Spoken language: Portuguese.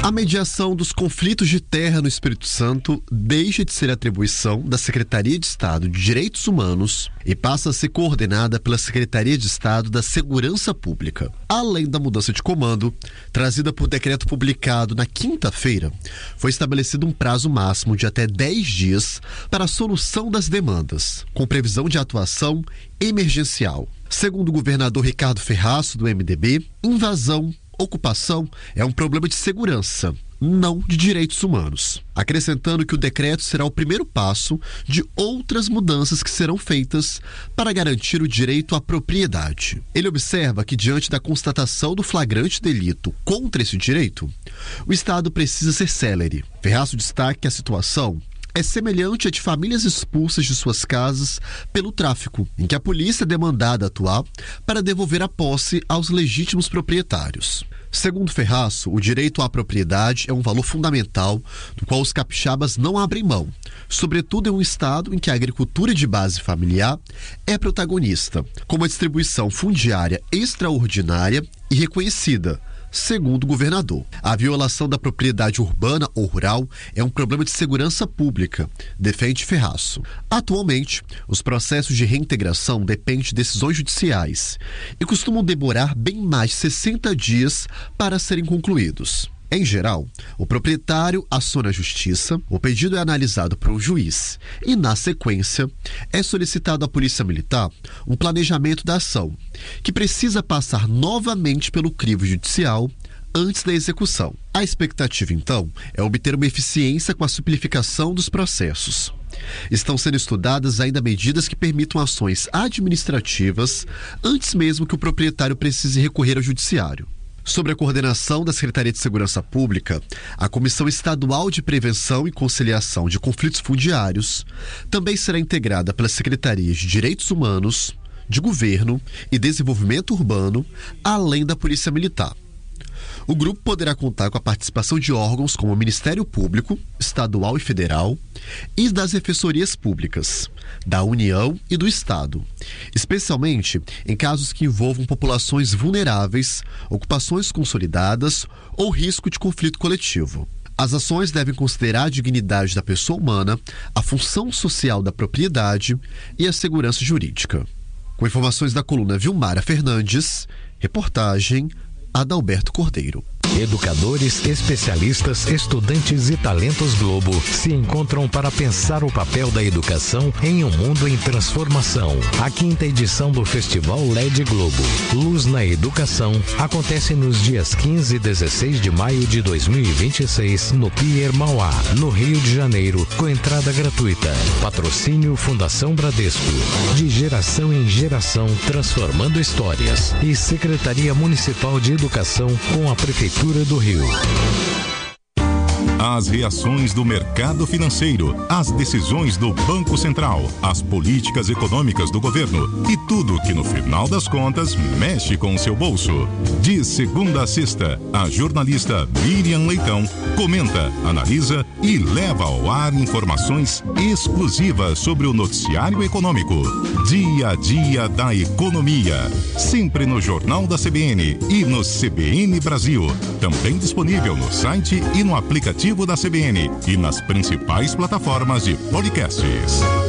A mediação dos conflitos de terra no Espírito Santo deixa de ser atribuição da Secretaria de Estado de Direitos Humanos e passa a ser coordenada pela Secretaria de Estado da Segurança Pública. Além da mudança de comando, trazida por decreto publicado na quinta-feira, foi estabelecido um prazo máximo de até 10 dias para a solução das demandas, com previsão de atuação emergencial. Segundo o governador Ricardo Ferraço, do MDB, invasão, ocupação é um problema de segurança, não de direitos humanos. Acrescentando que o decreto será o primeiro passo de outras mudanças que serão feitas para garantir o direito à propriedade. Ele observa que, diante da constatação do flagrante delito contra esse direito, o Estado precisa ser célere. Ferraço destaca que a situação é semelhante à de famílias expulsas de suas casas pelo tráfico, em que a polícia é demandada a atuar para devolver a posse aos legítimos proprietários. Segundo Ferraço, o direito à propriedade é um valor fundamental do qual os capixabas não abrem mão, sobretudo em um estado em que a agricultura de base familiar é protagonista, com uma distribuição fundiária extraordinária e reconhecida, segundo o governador. A violação da propriedade urbana ou rural é um problema de segurança pública, defende Ferraço. Atualmente, os processos de reintegração dependem de decisões judiciais e costumam demorar bem mais de 60 dias para serem concluídos. Em geral, o proprietário aciona a justiça, o pedido é analisado por um juiz e, na sequência, é solicitado à Polícia Militar um planejamento da ação, que precisa passar novamente pelo crivo judicial antes da execução. A expectativa, então, é obter uma eficiência com a simplificação dos processos. Estão sendo estudadas ainda medidas que permitam ações administrativas antes mesmo que o proprietário precise recorrer ao judiciário. Sobre a coordenação da Secretaria de Segurança Pública, a Comissão Estadual de Prevenção e Conciliação de Conflitos Fundiários também será integrada pelas Secretarias de Direitos Humanos, de Governo e Desenvolvimento Urbano, além da Polícia Militar. O grupo poderá contar com a participação de órgãos como o Ministério Público, Estadual e Federal, e das Defensorias Públicas, da União e do Estado, especialmente em casos que envolvam populações vulneráveis, ocupações consolidadas ou risco de conflito coletivo. As ações devem considerar a dignidade da pessoa humana, a função social da propriedade e a segurança jurídica. Com informações da coluna Vilmara Fernandes, reportagem Adalberto Cordeiro. Educadores, especialistas, estudantes e talentos Globo se encontram para pensar o papel da educação em um mundo em transformação. A quinta edição do Festival LED Globo, Luz na Educação, acontece nos dias 15 e 16 de maio de 2026 no Pier Mauá, no Rio de Janeiro, com entrada gratuita. Patrocínio Fundação Bradesco. De geração em geração, transformando histórias. E Secretaria Municipal de Educação com a Prefeitura do Rio. As reações do mercado financeiro, as decisões do Banco Central, as políticas econômicas do governo e tudo que no final das contas mexe com o seu bolso. De segunda a sexta, a jornalista Miriam Leitão comenta, analisa e leva ao ar informações exclusivas sobre o noticiário econômico. Dia a dia da economia, sempre no Jornal da CBN e no CBN Brasil. Também disponível no site e no aplicativo da CBN e nas principais plataformas de podcasts.